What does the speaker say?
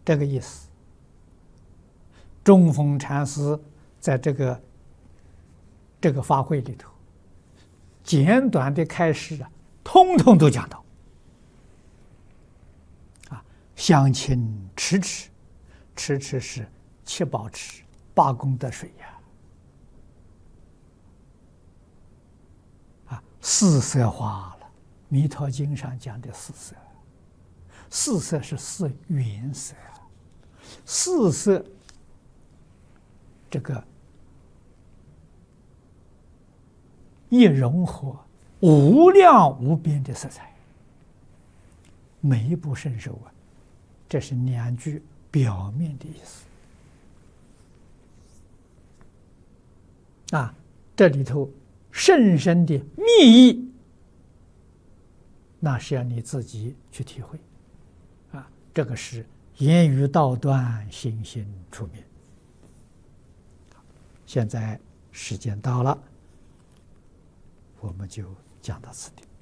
这个意思。中峰禅师在这个法会里头，简短的开示啊，通通都讲到。相亲迟迟，迟迟是七宝池八功德水呀。四色化了，《弥陀经》上讲的四色，四色是四云色，四色这个一融合无量无边的色彩，每一步圣受啊。这是两句表面的意思这里头甚深的密意，那是要你自己去体会这个是言语道断，心心出面。现在时间到了，我们就讲到此地。